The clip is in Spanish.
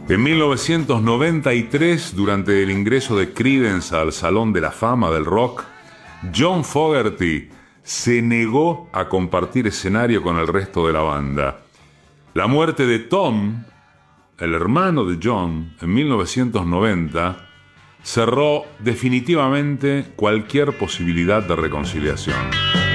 En 1993, durante el ingreso de Creedence al Salón de la Fama del Rock, John Fogerty se negó a compartir escenario con el resto de la banda. La muerte de Tom, el hermano de John, en 1990, cerró definitivamente cualquier posibilidad de reconciliación.